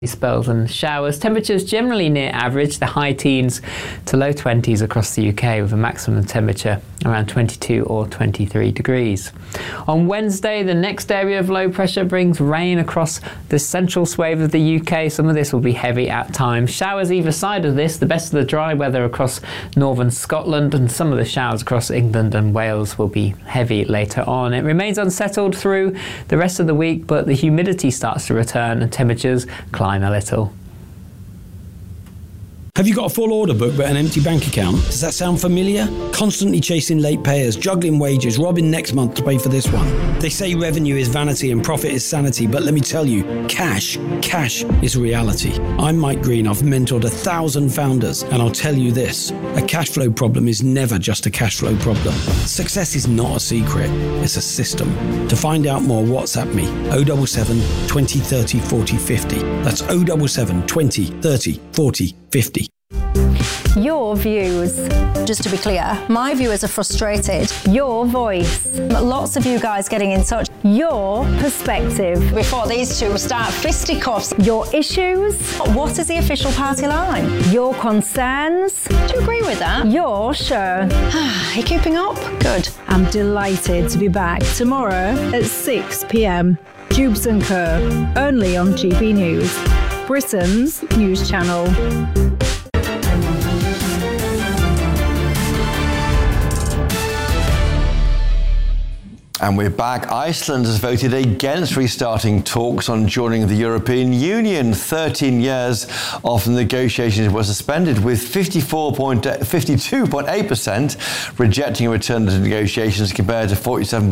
spells and showers. Temperatures generally near average, the high teens to low 20s across the UK, with a maximum temperature around 22 or 23 degrees. On Wednesday, the next area of low pressure brings rain across the central swathe of the UK. Some of this will be heavy at times. Showers either side of this, the best of the dry weather across northern Scotland, and some of the showers across England and Wales will be heavy later on. It remains unsettled through the rest of the week, but the humidity starts to return and temperatures climb a little. Have you got a full order book but an empty bank account? Does that sound familiar? Constantly chasing late payers, juggling wages, robbing next month to pay for this one. They say revenue is vanity and profit is sanity, but let me tell you, cash is reality. I'm Mike Green. I've mentored 1,000 founders, and I'll tell you this, a cash flow problem is never just a cash flow problem. Success is not a secret, it's a system. To find out more, WhatsApp me, 077 20 30 40 50. That's 077 20 30 40 50. Your views. Just to be clear, my viewers are frustrated. Your voice. Lots of you guys getting in touch. Your perspective. Before these two start fisticuffs. Your issues. What is the official party line? Your concerns. Do you agree with that? Your show. Are you keeping up? Good. I'm delighted to be back tomorrow at 6 p.m. Jubes & Co. Only on GB News, Britain's news channel. And we're back. Iceland has voted against restarting talks on joining the European Union 13 years after negotiations were suspended, with 52.8% rejecting a return to negotiations compared to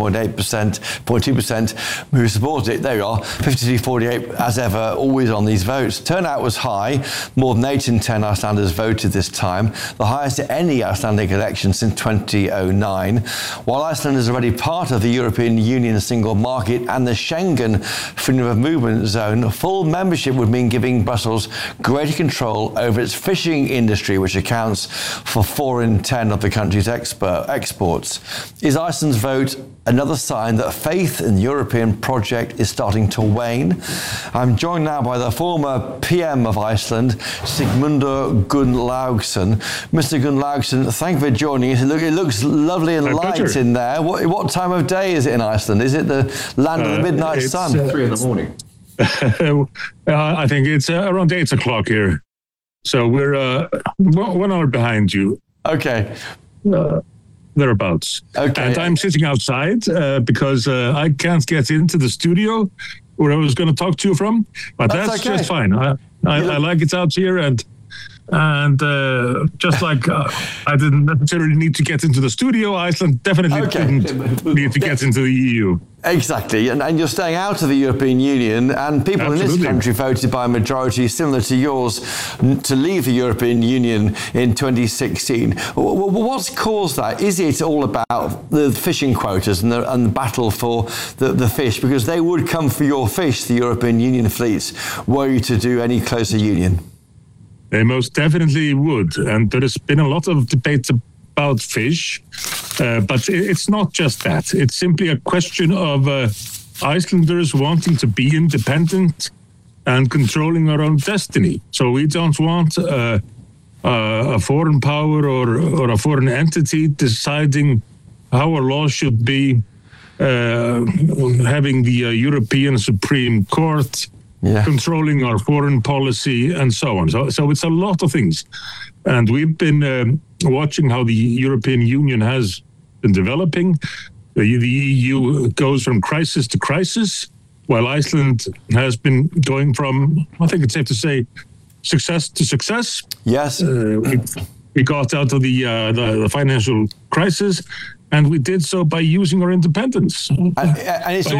47.2% who supported it. There we are, 52-48 as ever, always on these votes. Turnout was high. More than 8 in 10 Icelanders voted this time, the highest at any Icelandic election since 2009. While Iceland is already part of the European Union single market and the Schengen freedom of movement zone, full membership would mean giving Brussels greater control over its fishing industry, which accounts for 4 in 10 of the country's exports. Is Iceland's vote another sign that faith in the European project is starting to wane? I'm joined now by the former PM of Iceland, Sigmundur Gunnlaugsson. Mr. Gunnlaugsson, thank you for joining us. It looks lovely and light in there. What time of day is it in Iceland? Is it the land of the midnight sun? 3 in the morning. I think it's around 8 o'clock here. So we're 1 hour behind you. Okay. Thereabouts. Okay. And I'm sitting outside because I can't get into the studio where I was going to talk to you from. But that's okay. Just fine. I like it out here, and just like I didn't necessarily need to get into the studio, Iceland definitely didn't need to get into the EU. Exactly, and you're staying out of the European Union, and people in this country voted by a majority similar to yours to leave the European Union in 2016. What's caused that? Is it all about the fishing quotas and the battle for the fish? Because they would come for your fish, the European Union fleets, were you to do any closer union. They most definitely would, and there has been a lot of debate about fish, but it's not just that. It's simply a question of Icelanders wanting to be independent and controlling our own destiny. So we don't want a foreign power or a foreign entity deciding how our laws should be, having the European Supreme Court controlling our foreign policy and so on. So it's a lot of things. And we've been watching how the European Union has been developing. The EU goes from crisis to crisis, while Iceland has been going from, I think it's safe to say, success to success. Yes. We got out of the financial crisis, and we did so by using our independence. And it's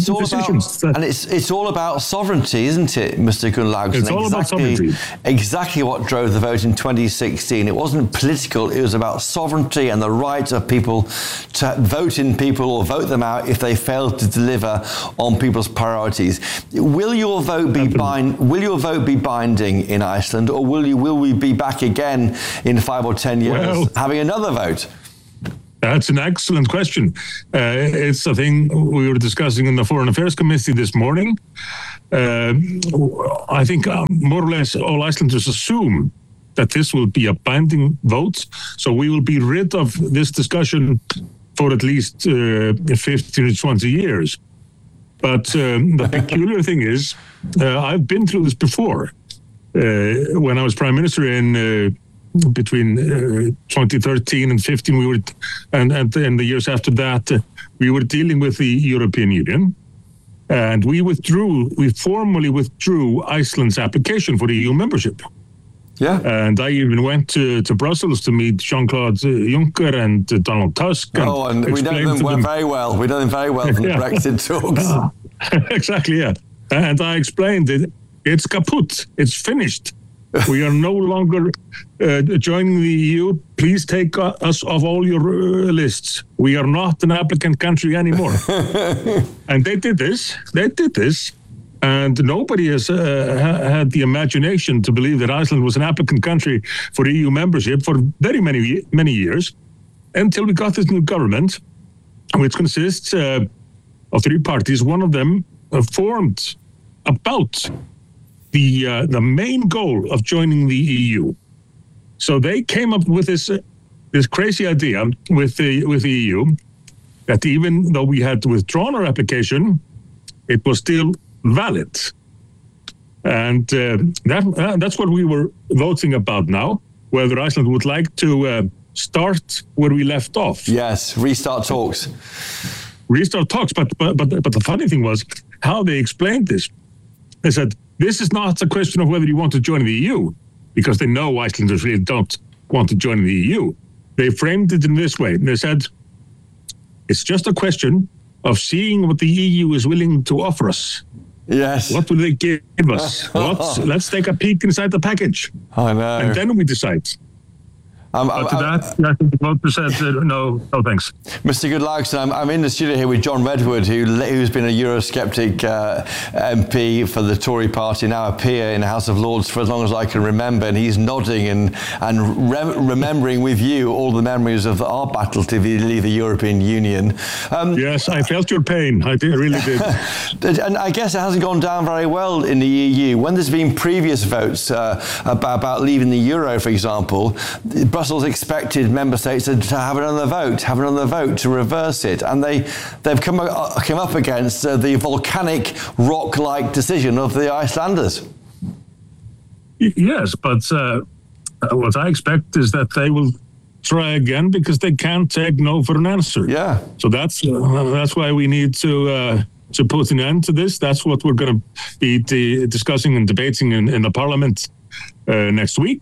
all about sovereignty, isn't it, Mr. Gunnlaugsson? It's all about sovereignty. Exactly what drove the vote in 2016. It wasn't political. It was about sovereignty and the right of people to vote in people or vote them out if they failed to deliver on people's priorities. Will your vote be binding in Iceland, or will we be back again in 5 or 10 years having another vote? That's an excellent question. It's a thing we were discussing in the Foreign Affairs Committee this morning. I think more or less all Icelanders assume that this will be a binding vote. So we will be rid of this discussion for at least 15 or 20 years. But the peculiar thing is, I've been through this before. When I was Prime Minister in between 2013 and 15, we were, and the years after that, we were dealing with the European Union. And we formally withdrew Iceland's application for EU membership. Yeah. And I even went to Brussels to meet Jean-Claude Juncker and Donald Tusk. And we know them very well. We know them very well from the Brexit talks. Exactly, yeah. And I explained it. It's kaput. It's finished. We are no longer joining the EU. Please take us off all your lists. We are not an applicant country anymore. And they did this. And nobody has had the imagination to believe that Iceland was an applicant country for EU membership for very many years, until we got this new government, which consists of 3 parties. One of them formed about the main goal of joining the EU. So they came up with this crazy idea with the EU that even though we had withdrawn our application, it was still valid. And that's what we were voting about now, whether Iceland would like to start where we left off. Yes, restart talks. But the funny thing was how they explained this. They said, this is not a question of whether you want to join the EU, because they know Icelanders really don't want to join the EU. They framed it in this way. They said, it's just a question of seeing what the EU is willing to offer us. Yes. What will they give us? Let's take a peek inside the package. I know. And then we decide. But to that, I think the voter said no thanks. Mr. Gunnlaugsson, I'm in the studio here with John Redwood, who's been a Eurosceptic MP for the Tory party, now a peer in the House of Lords for as long as I can remember, and he's nodding and remembering with you all the memories of our battle to leave the European Union. Yes, I felt your pain. I really did. And I guess it hasn't gone down very well in the EU. When there's been previous votes about leaving the euro, for example, Brussels expected member states to have another vote to reverse it, and they've come up against the volcanic rock-like decision of the Icelanders. Yes, but what I expect is that they will try again because they can't take no for an answer. Yeah. So that's why we need to put an end to this. That's what we're going to be discussing and debating in the Parliament next week.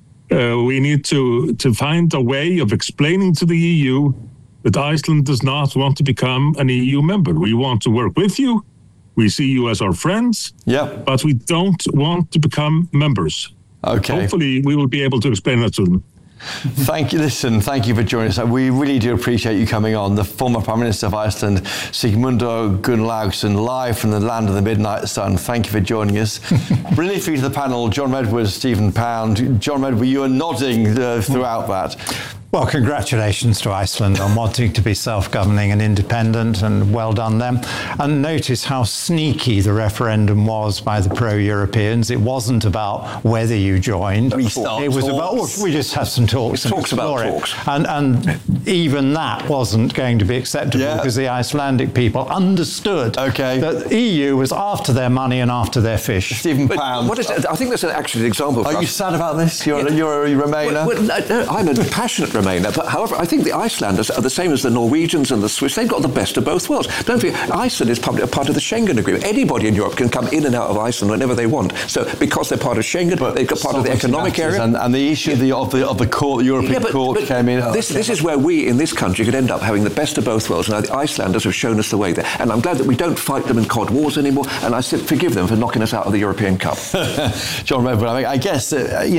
We need to find a way of explaining to the EU that Iceland does not want to become an EU member. We want to work with you. We see you as our friends. Yep. But we don't want to become members. Okay. Hopefully, we will be able to explain that to them. Thank you. Listen, thank you for joining us. We really do appreciate you coming on. The former Prime Minister of Iceland, Sigmundur Gunnlaugsson, live from the land of the midnight sun. Thank you for joining us. Briefly to the panel, John Redwood, Stephen Pound. John Redwood, you were nodding throughout that. Well, congratulations to Iceland on wanting to be self-governing and independent, and well done them. And notice how sneaky the referendum was by the pro-Europeans. It wasn't about whether you joined. It was about, we just have some talks and explore it. And even that wasn't going to be acceptable because the Icelandic people understood that the EU was after their money and after their fish. Stephen Pound. What is it? I think that's actually an example. Are you sad about this? You're a Remainer? Well, I'm a passionate Remainer. But however, I think the Icelanders are the same as the Norwegians and the Swiss. They've got the best of both worlds. Don't forget, Iceland is part of the Schengen Agreement. Anybody in Europe can come in and out of Iceland whenever they want. So because they're part of Schengen, they've got part of the economic area. And the issue of the court, European court came in. This is where we in this country could end up having the best of both worlds. And the Icelanders have shown us the way there. And I'm glad that we don't fight them in cod wars anymore. And I forgive them for knocking us out of the European Cup. John Redwood, I guess,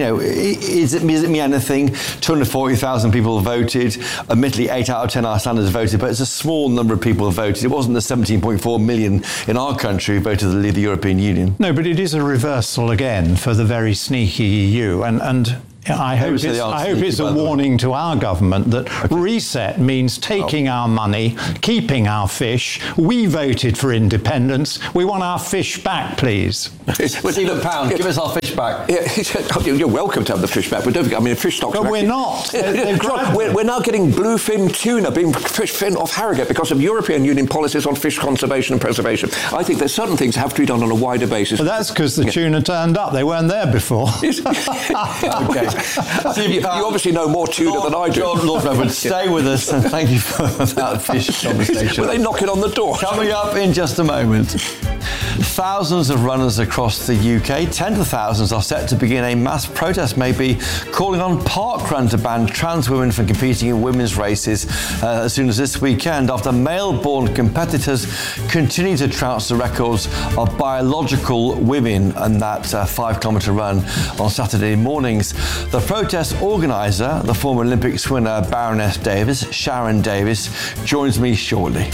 is it me anything? 240,000 people voted. Admittedly, 8 out of 10 Icelanders voted, but it's a small number of people who voted. It wasn't the 17.4 million in our country who voted to leave the European Union. No, but it is a reversal again for the very sneaky EU. And I hope it's a warning to our government that reset means taking our money, keeping our fish. We voted for independence. We want our fish back, please. Stephen Pound, give us our fish back. Yeah, he said, you're welcome to have the fish back, but don't forget, I mean, fish stocks... But we're not. We're now getting bluefin tuna being fin off Harrogate because of European Union policies on fish conservation and preservation. I think there's certain things have to be done on a wider basis. But that's because the tuna turned up. They weren't there before. Okay. You obviously know more tuna than I do. Lord Reverend, stay with us, and thank you for that fish conversation. Were they knocking on the door? Coming up in just a moment. Thousands of runners across the UK, tens of thousands, are set to begin a mass protest, maybe calling on Parkrun to ban trans women from competing in women's races as soon as this weekend, after male-born competitors continue to trounce the records of biological women in that 5-kilometre run on Saturday mornings. The protest organiser, the former Olympic swimmer Baroness Davis, Sharon Davis, joins me shortly.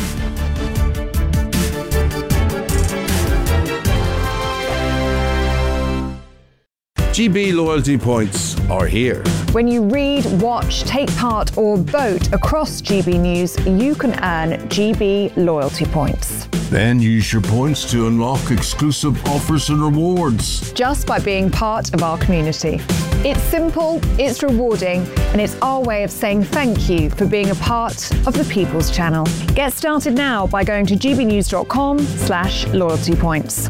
GB loyalty points are here. When you read, watch, take part or vote across GB News, you can earn GB loyalty points. Then use your points to unlock exclusive offers and rewards. Just by being part of our community. It's simple, it's rewarding, and it's our way of saying thank you for being a part of the People's Channel. Get started now by going to gbnews.com/loyalty points.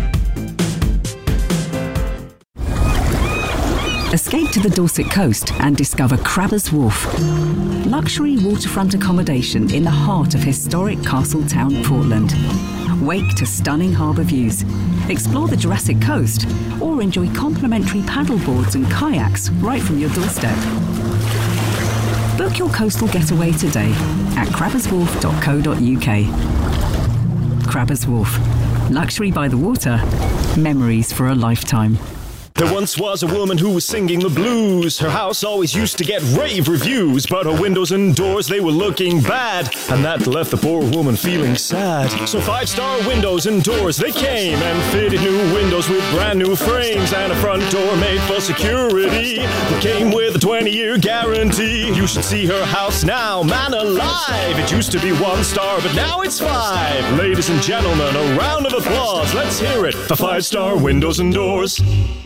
Escape to the Dorset coast and discover Crabbers Wharf. Luxury waterfront accommodation in the heart of historic Castletown, Portland. Wake to stunning harbour views. Explore the Jurassic Coast or enjoy complimentary paddleboards and kayaks right from your doorstep. Book your coastal getaway today at crabberswharf.co.uk. Crabbers Wharf. Luxury by the water. Memories for a lifetime. There once was a woman who was singing the blues. Her house always used to get rave reviews, but her windows and doors, they were looking bad, and that left the poor woman feeling sad. So 5-star windows and doors, they came and fitted new windows with brand new frames and a front door made for security. It came with a 20-year guarantee. You should see her house now, man alive. It used to be 1 star, but now it's 5. Ladies and gentlemen, a round of applause. Let's hear it for 5-star windows and doors.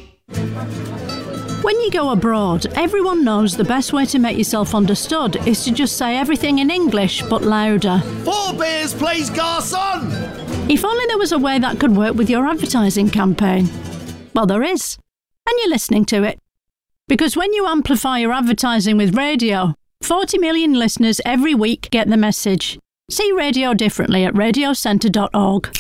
When you go abroad, everyone knows the best way to make yourself understood is to just say everything in English, but louder. 4 beers, please, garçon! If only there was a way that could work with your advertising campaign. Well, there is. And you're listening to it. Because when you amplify your advertising with radio, 40 million listeners every week get the message. See radio differently at radiocentre.org.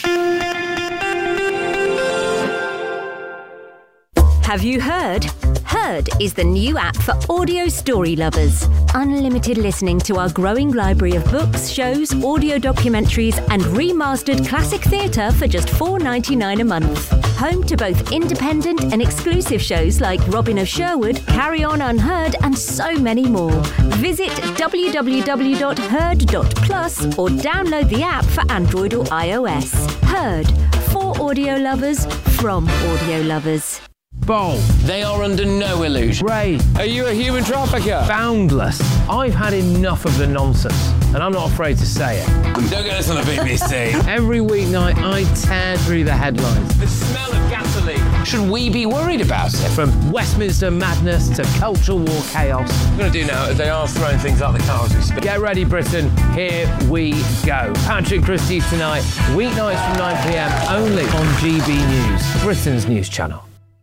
Have you heard? Heard is the new app for audio story lovers. Unlimited listening to our growing library of books, shows, audio documentaries and remastered classic theatre for just $4.99 a month. Home to both independent and exclusive shows like Robin of Sherwood, Carry On Unheard and so many more. Visit www.heard.plus or download the app for Android or iOS. Heard, for audio lovers, from audio lovers. Bold. They are under no illusion. Ray. Are you a human trafficker? Boundless. I've had enough of the nonsense, and I'm not afraid to say it. Don't get us on the BBC. Every weeknight, I tear through the headlines. The smell of gasoline. Should we be worried about it? From Westminster madness to cultural war chaos. What I'm going to do now is they are throwing things out the car as we speak. Get ready, Britain. Here we go. Patrick Christie tonight, weeknights from 9 p.m, only on GB News, Britain's news channel.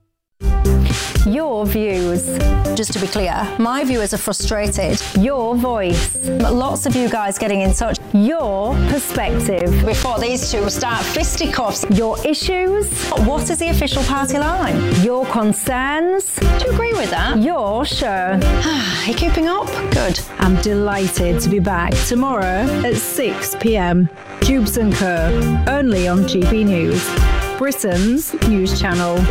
Your views. Just to be clear, my viewers are frustrated. Your voice. Lots of you guys getting in touch. Your perspective. Before these two start fisticuffs. Your issues. What is the official party line? Your concerns. Do you agree with that? Your show. Are you keeping up? Good. I'm delighted to be back tomorrow at 6 p.m. Jubes & Co. Only on GB News, Britain's news channel.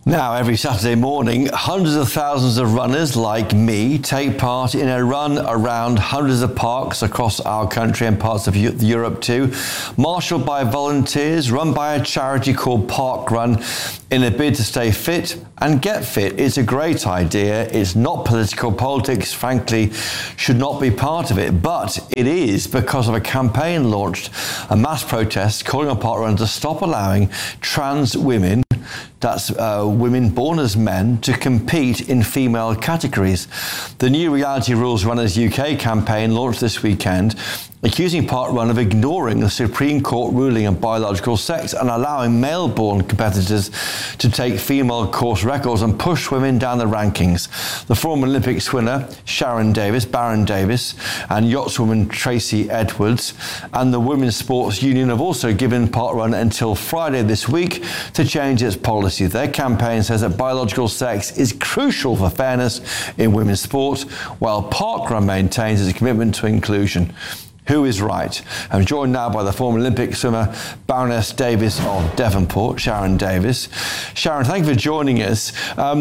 Now, every Saturday morning, hundreds of thousands of runners like me take part in a run around hundreds of parks across our country and parts of Europe too, marshalled by volunteers, run by a charity called Park Run in a bid to stay fit and get fit. It's a great idea. It's not political. Politics, frankly, should not be part of it, but it is because of a campaign launched, a mass protest calling on Park Run to stop allowing trans women, that's women born as men, to compete in female categories. The new Reality Rules Runners UK campaign launched this weekend, accusing Park Run of ignoring the Supreme Court ruling on biological sex and allowing male-born competitors to take female course records and push women down the rankings. The former Olympic swimmer Sharon Davis, Baron Davis, and yachtswoman Tracy Edwards and the Women's Sports Union have also given Park Run until Friday this week to change its policy. Their campaign says that biological sex is crucial for fairness in women's sport, while Park Run maintains its commitment to inclusion. Who is right? I'm joined now by the former Olympic swimmer Baroness Davis of Devonport, Sharon Davis. Sharon, thank you for joining us.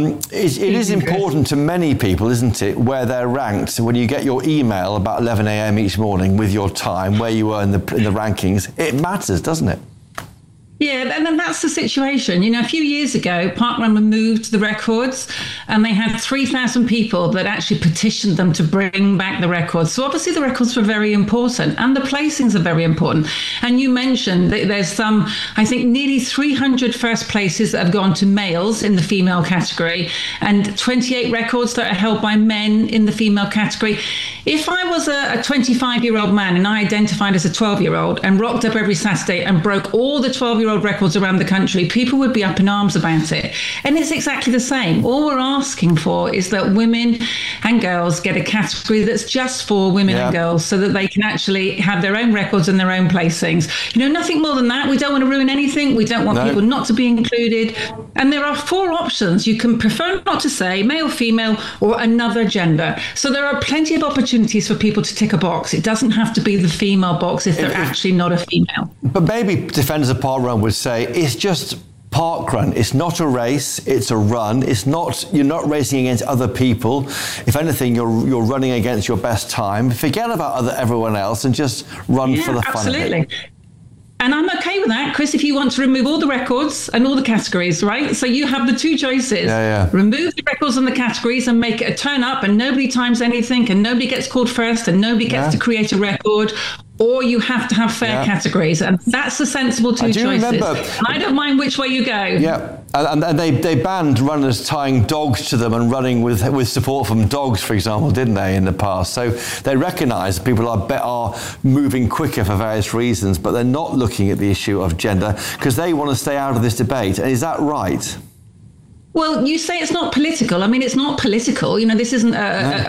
It is important to many people, isn't it, where they're ranked. When you get your email about 11 a.m. each morning with your time, where you were in the rankings, it matters, doesn't it? Yeah, and then that's the situation. You know, a few years ago, Park Run removed the records and they had 3,000 people that actually petitioned them to bring back the records. So obviously the records were very important and the placings are very important. And you mentioned that there's some, I think, nearly 300 first places that have gone to males in the female category and 28 records that are held by men in the female category. If I was a 25-year-old man and I identified as a 12-year-old and rocked up every Saturday and broke all the 12-year-old records around the country, people would be up in arms about it. And it's exactly the same. All we're asking for is that women and girls get a category that's just for women and girls so that they can actually have their own records and their own placings. You know, nothing more than that. We don't want to ruin anything. We don't want people not to be included. And there are 4 options. You can prefer not to say male, female, or another gender. So there are plenty of opportunities for people to tick a box. It doesn't have to be the female box if they're actually not a female. But maybe defenders of Park Run would say it's just Park Run. It's not a race, it's a run. It's not, you're not racing against other people. If anything, you're running against your best time. Forget about everyone else and just run for the fun of it. Absolutely. And I'm okay with that, Chris, if you want to remove all the records and all the categories, right? So you have the 2 choices. Remove the records and the categories and make it a turn up and nobody times anything and nobody gets called first and nobody gets to create a record. Or you have to have fair categories. And that's the sensible 2 choices. And I don't mind which way you go. Yeah. And they banned runners tying dogs to them and running with support from dogs, for example, didn't they, in the past? So they recognise people are moving quicker for various reasons, but they're not looking at the issue of gender because they want to stay out of this debate. And is that right? Well, you say it's not political. I mean, it's not political. You know, this isn't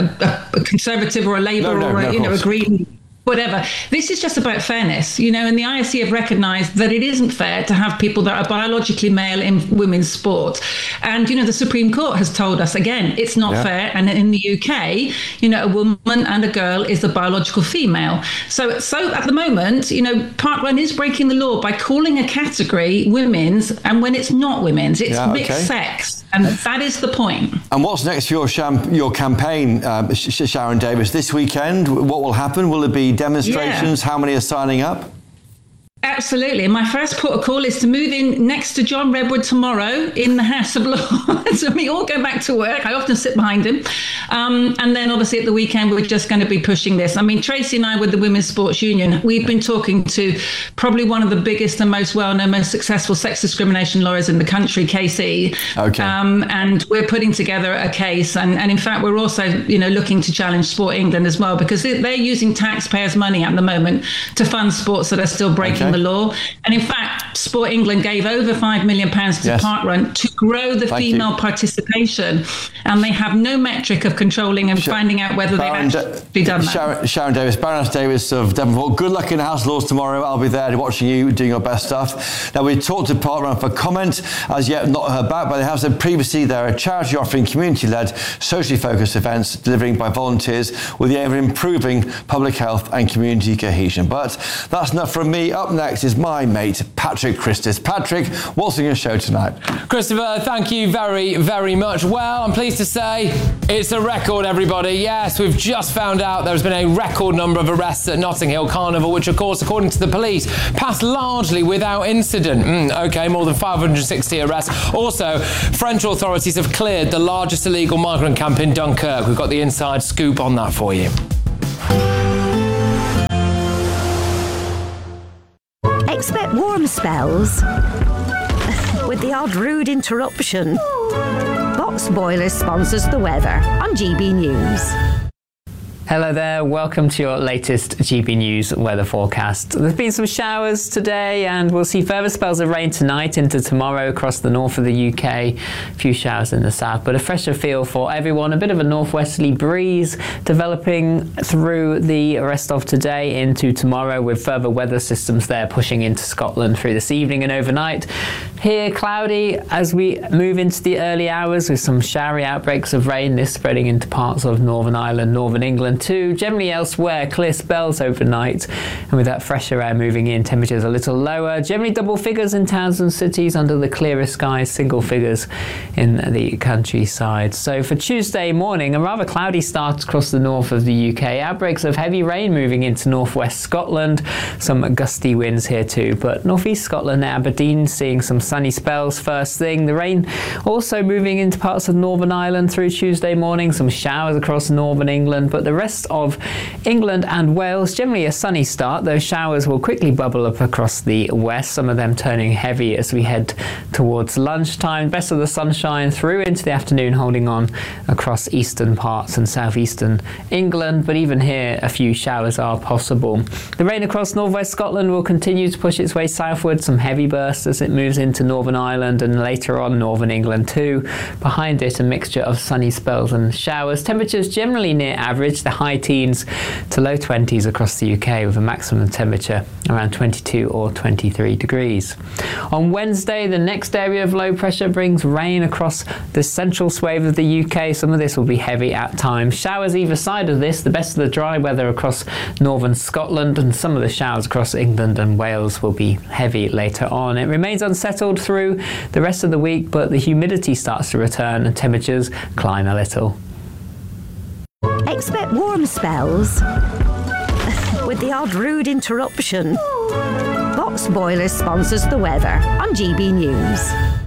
a Conservative or a Labour or a Green. Whatever. This is just about fairness, you know, and the IOC have recognised that it isn't fair to have people that are biologically male in women's sport. And, you know, the Supreme Court has told us, again, it's not fair. And in the UK, you know, a woman and a girl is a biological female. So at the moment, you know, Park Run is breaking the law by calling a category women's, and when it's not women's, it's mixed sex. And that is the point. And what's next for your campaign, Sharon Davis? This weekend, what will happen? Will there be demonstrations? How many are signing up? Absolutely. And my first port of call is to move in next to John Redwood tomorrow in the House of Lords. So we all go back to work. I often sit behind him. And then obviously at the weekend, we're just going to be pushing this. I mean, Tracy and I with the Women's Sports Union, we've been talking to probably one of the biggest and most well-known, most successful sex discrimination lawyers in the country, KC. And we're putting together a case. And in fact, we're also, you know, looking to challenge Sport England as well, because they're using taxpayers' money at the moment to fund sports that are still breaking the law. And in fact, Sport England gave over £5 million to Park Run to grow the female participation. And they have no metric of controlling and finding out whether they've actually done that. Sharon Davis, Baroness Davis of Devonport, good luck in the House of Lords tomorrow. I'll be there watching you doing your best stuff. Now, we talked to Park Run for comment, as yet not heard back, but they have said previously they're a charity offering community-led, socially focused events delivering by volunteers with the aim of improving public health and community cohesion. But that's enough from me. Up next is my mate, Patrick Christis. Patrick, what's in your show tonight? Christopher, thank you very, very much. Well, I'm pleased to say it's a record, everybody. Yes, we've just found out there's been a record number of arrests at Notting Hill Carnival, which, of course, according to the police, passed largely without incident. OK, more than 560 arrests. Also, French authorities have cleared the largest illegal migrant camp in Dunkirk. We've got the inside scoop on that for you. Expect warm spells with the odd rude interruption. Box Boilers sponsors the weather on GB News. Hello there, welcome to your latest GB News weather forecast. There's been some showers today and we'll see further spells of rain tonight into tomorrow across the north of the UK. A few showers in the south, but a fresher feel for everyone. A bit of a northwesterly breeze developing through the rest of today into tomorrow, with further weather systems there pushing into Scotland through this evening and overnight. Here, cloudy as we move into the early hours with some showery outbreaks of rain, this spreading into parts of Northern Ireland, Northern England too. Generally elsewhere, clear spells overnight, and with that fresher air moving in, temperatures a little lower. Generally double figures in towns and cities under the clearer skies, single figures in the countryside. So for Tuesday morning, a rather cloudy start across the north of the UK. Outbreaks of heavy rain moving into northwest Scotland. Some gusty winds here too, but northeast Scotland, Aberdeen, seeing some sunny spells first thing. The rain also moving into parts of Northern Ireland through Tuesday morning. Some showers across northern England, but the rest of England and Wales, generally a sunny start. Those showers will quickly bubble up across the west, some of them turning heavy as we head towards lunchtime. Best of the sunshine through into the afternoon, holding on across eastern parts and southeastern England, but even here a few showers are possible. The rain across northwest Scotland will continue to push its way southward, some heavy bursts as it moves into Northern Ireland and later on Northern England too. Behind it, a mixture of sunny spells and showers. Temperatures generally near average, the high teens to low 20s across the UK, with a maximum temperature around 22 or 23 degrees. On Wednesday, the next area of low pressure brings rain across the central swathe of the UK. Some of this will be heavy at times. Showers either side of this, the best of the dry weather across northern Scotland, and some of the showers across England and Wales will be heavy later on. It remains unsettled through the rest of the week, but the humidity starts to return and temperatures climb a little. Expect warm spells with the odd rude interruption. Box Boilers sponsors the weather on GB News.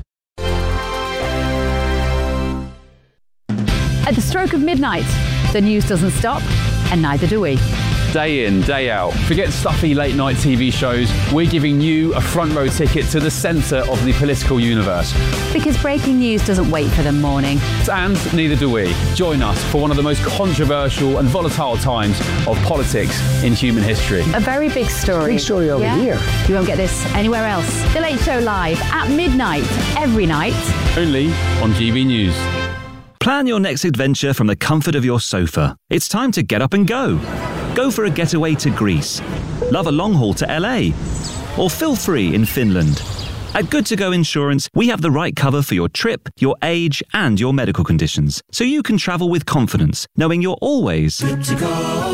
At the stroke of midnight, the news doesn't stop, and neither do we. Day in, day out. Forget stuffy late night TV shows. We're giving you a front row ticket to the centre of the political universe. Because breaking news doesn't wait for the morning. And neither do we. Join us for one of the most controversial and volatile times of politics in human history. A very big story. Big story over here. You won't get this anywhere else. The Late Show live at midnight, every night. Only on GB News. Plan your next adventure from the comfort of your sofa. It's time to get up and go. Go for a getaway to Greece. Love a long haul to LA. Or feel free in Finland. At Good To Go Insurance, we have the right cover for your trip, your age, and your medical conditions, so you can travel with confidence, knowing you're always good to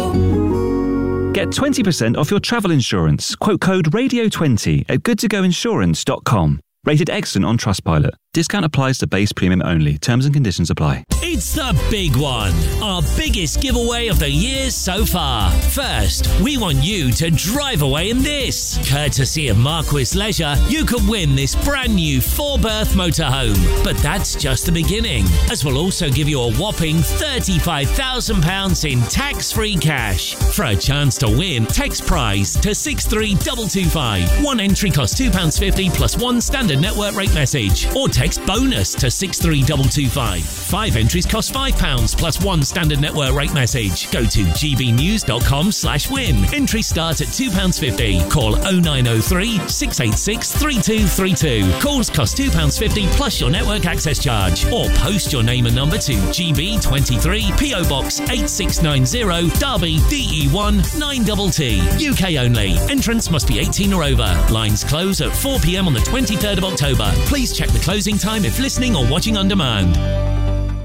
go. Get 20% off your travel insurance. Quote code RADIO20 at goodtogoinsurance.com. Rated excellent on Trustpilot. Discount applies to base premium only. Terms and conditions apply. It's the big one. Our biggest giveaway of the year so far. First, we want you to drive away in this. Courtesy of Marquis Leisure, you could win this brand new 4-berth motorhome. But that's just the beginning, as we'll also give you a whopping £35,000 in tax-free cash. For a chance to win, text prize to 63225. One entry costs £2.50 plus one standard network rate message. Or text bonus to 63225. 5 entries cost £5 plus one standard network rate message. Go to gbnews.com/win. Entries start at £2.50. Call 0903 686 3232. Calls cost £2.50 plus your network access charge. Or post your name and number to GB23 PO Box 8690 Derby DE1 9TT. UK only. Entrance must be 18 or over. Lines close at 4 p.m. on the 23rd of October. Please check the closing time if listening or watching on demand.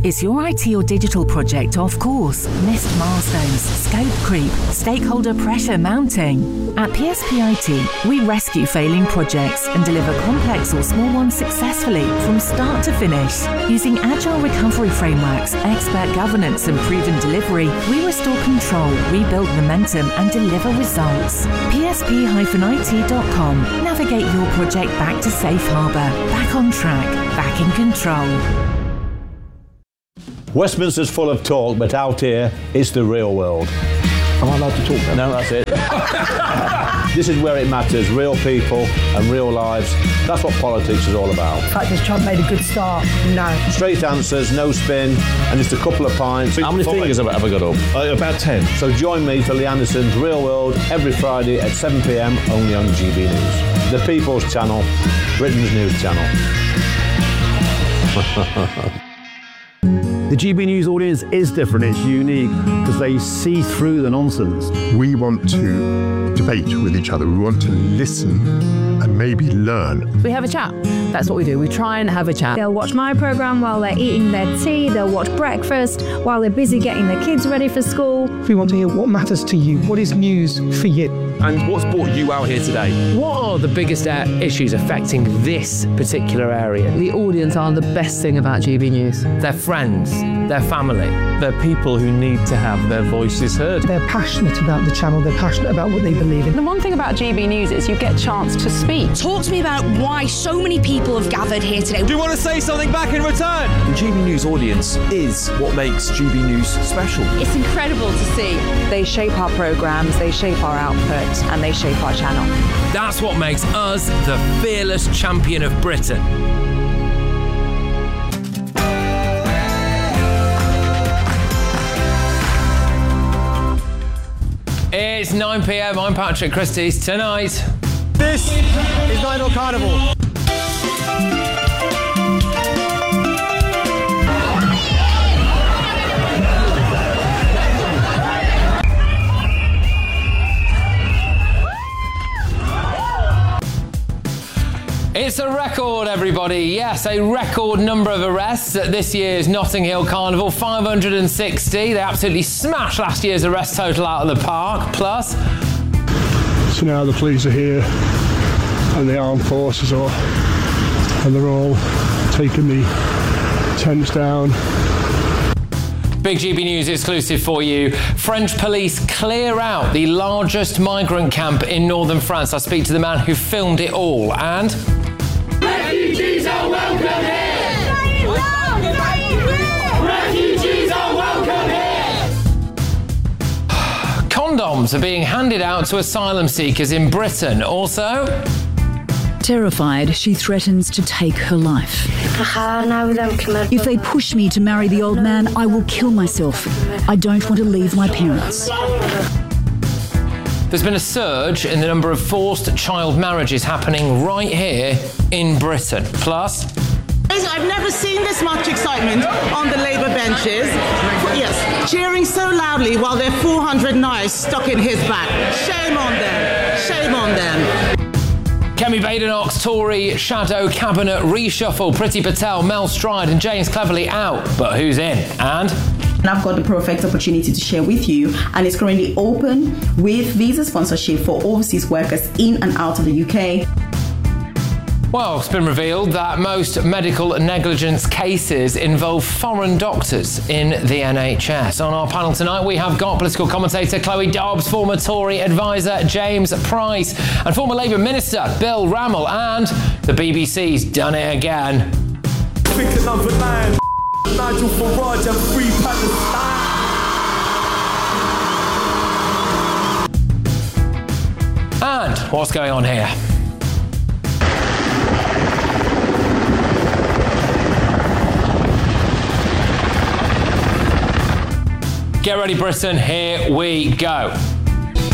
Is your IT or digital project off course? Missed milestones, scope creep, stakeholder pressure mounting? At PSP IT, we rescue failing projects and deliver complex or small ones successfully from start to finish. Using agile recovery frameworks, expert governance and proven delivery, we restore control, rebuild momentum and deliver results. PSP-IT.com. Navigate your project back to safe harbour, back on track, back in control. Westminster's full of talk, but out here, it's the real world. Am I allowed to talk then? No, that's it. This is where it matters, real people and real lives. That's what politics is all about. In fact, has Trump made a good start? No. Straight answers, no spin, and just a couple of pints. How many fingers have I got up? About 10. So join me for Lee Anderson's Real World every Friday at 7 p.m, only on GB News. The People's Channel, Britain's news channel. The GB News audience is different, it's unique, because they see through the nonsense. We want to debate with each other, we want to listen and maybe learn. We have a chat. That's what we do. We try and have a chat. They'll watch my programme while they're eating their tea, they'll watch breakfast while they're busy getting their kids ready for school. We want to hear what matters to you, what is news for you. And what's brought you out here today? What are the biggest issues affecting this particular area? The audience are the best thing about GB News. Their friends, their family. They're people who need to have their voices heard. They're passionate about the channel, they're passionate about what they believe in. The one thing about GB News is you get a chance to speak. Talk to me about why so many people have gathered here today. Do you want to say something back in return? The GB News audience is what makes GB News special. It's incredible to see. They shape our programmes, they shape our output, and they shape our channel. That's what makes us the fearless champion of Britain. It's 9 p.m. I'm Patrick Christys. Tonight, this is Night Out Carnival. It's a record, everybody. Yes, a record number of arrests at this year's Notting Hill Carnival, 560. They absolutely smashed last year's arrest total out of the park. Plus, So now the police are here and the armed forces are, and they're all taking the tents down. Big GB News exclusive for you. French police clear out the largest migrant camp in northern France. I speak to the man who filmed it all, and Refugees are welcome here! Refugees are welcome here! Condoms are being handed out to asylum seekers in Britain. Also, Terrified, she threatens to take her life. If they push me to marry the old man, I will kill myself. I don't want to leave my parents. there's been a surge in the number of forced child marriages happening right here in Britain. Plus, I've never seen this much excitement on the Labour benches. Yes, cheering so loudly while there are 400 knives stuck in his back. Shame on them. Shame on them. Kemi Badenoch's Tory shadow cabinet reshuffle. Priti Patel, Mel Stride and James Cleverly out. But who's in? And I've got the perfect opportunity to share with you, and it's currently open with visa sponsorship for overseas workers in and out of the UK. well, it's been revealed that most medical negligence cases involve foreign doctors in the NHS. On our panel tonight, we have got political commentator Chloe Dobbs, former Tory advisor James Price, and former Labour Minister Bill Rammell, and the BBC's done it again. Pick another land. Nigel Farage and free Palestine. And what's going on here? Get ready, Britain, here we go.